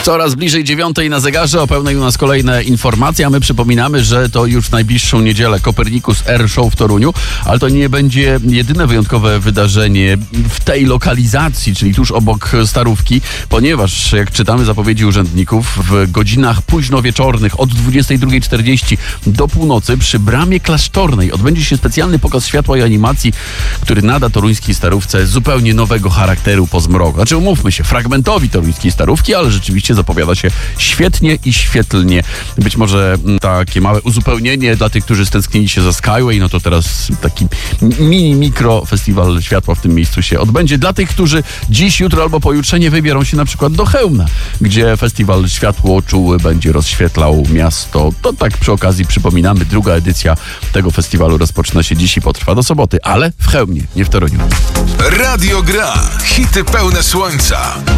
Coraz bliżej 9:00 na zegarze, o pełnej u nas kolejne informacje, a my przypominamy, że to już w najbliższą niedzielę Copernicus Air Show w Toruniu, ale to nie będzie jedyne wyjątkowe wydarzenie w tej lokalizacji, czyli tuż obok Starówki, ponieważ jak czytamy zapowiedzi urzędników, w godzinach późnowieczornych od 22:40 do północy przy Bramie Klasztornej odbędzie się specjalny pokaz światła i animacji, który nada toruńskiej Starówce zupełnie nowego charakteru po zmroku. Znaczy, umówmy się, fragmentowi toruńskiej Starówki, ale rzeczywiście zapowiada się świetnie i świetlnie. Być może takie małe uzupełnienie dla tych, którzy stęsknili się za Skyway, no to teraz taki mikro festiwal światła w tym miejscu się odbędzie. Dla tych, którzy dziś, jutro albo pojutrze nie wybiorą się na przykład do Chełmna, gdzie festiwal Światło Czuły będzie rozświetlał miasto. To tak przy okazji przypominamy, druga edycja tego festiwalu rozpoczyna się dziś i potrwa do soboty, ale w Chełmie, nie w Toruniu. Radio Gra. Hity pełne słońca.